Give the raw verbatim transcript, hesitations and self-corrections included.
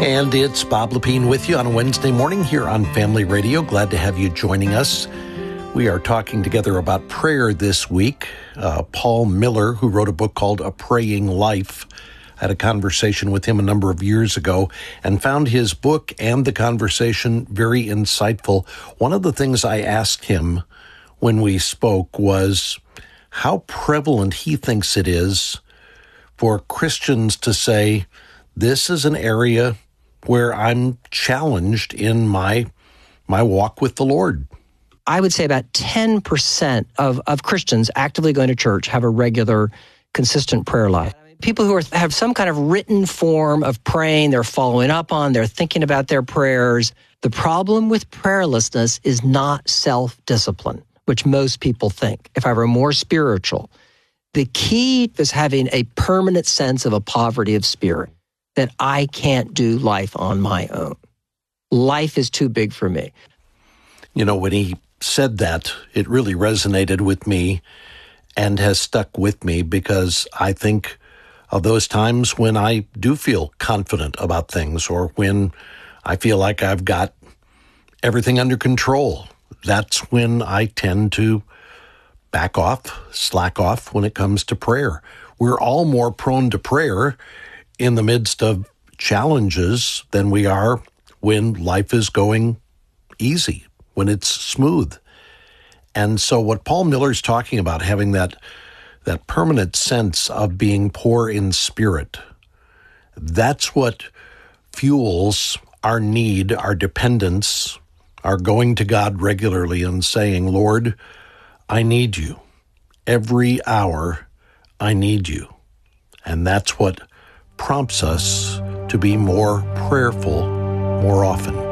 And it's Bob Lepine with you on a Wednesday morning here on Family Radio. Glad to have you joining us. We are talking together about prayer this week. Uh, Paul Miller, who wrote a book called A Praying Life, I had a conversation with him a number of years ago and found his book and the conversation very insightful. One of the things I asked him when we spoke was how prevalent he thinks it is for Christians to say, this is an area where I'm challenged in my my walk with the Lord. I would say about ten percent of, of Christians actively going to church have a regular, consistent prayer life. People who are, have some kind of written form of praying, they're following up on, they're thinking about their prayers. The problem with prayerlessness is not self-discipline, which most people think. If I were more spiritual, the key is having a permanent sense of a poverty of spirit, that I can't do life on my own. Life is too big for me. You know, when he said that, it really resonated with me and has stuck with me because I think of those times when I do feel confident about things or when I feel like I've got everything under control. That's when I tend to back off, slack off when it comes to prayer. We're all more prone to prayer in the midst of challenges than we are when life is going easy, when it's smooth. And so what Paul Miller's talking about, having that that permanent sense of being poor in spirit, that's what fuels our need, our dependence, our going to God regularly and saying, Lord, I need you. Every hour, I need you. And that's what prompts us to be more prayerful more often.